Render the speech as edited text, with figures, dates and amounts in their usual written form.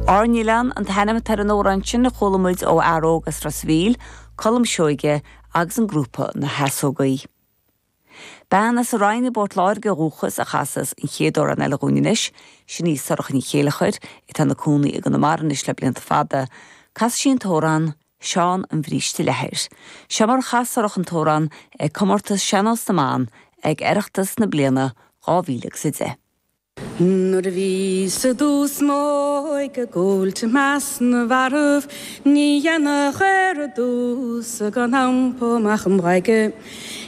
Arnilan an henam tar an órantin na cholamid ó arógus Rasvíl, colm seoige agus an grúpa na heasógaí. Bánas a rhaine bort láir go rúchas a chasas in chéador an eilagúninis, sin ní sorach ní chéalachuir, i tan na cúnaí ag an amaris le blianta fada, cas sin tóran, Seán an bhríste lehéir. Se mar chasarach an tóran ag comortas seanos na man ag erachtas na bliana 2010. Nur ví sa dús mói go góilte meas na bharmh, ní dhéanana chéir a dús a gan hampa mach an bhaige.